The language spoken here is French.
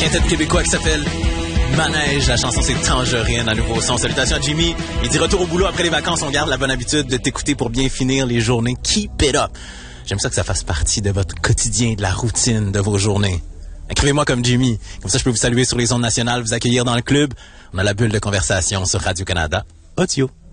quintet québécois qui s'appelle Manège. La chanson, c'est Tangerine, un nouveau son. Salutations à Jimmy. Il dit retour au boulot après les vacances. On garde la bonne habitude de t'écouter pour bien finir les journées. Keep it up. J'aime ça que ça fasse partie de votre quotidien, de la routine de vos journées. Écrivez-moi comme Jimmy. Comme ça, je peux vous saluer sur les ondes nationales, vous accueillir dans le club. On a la bulle de conversation sur Radio-Canada Audio.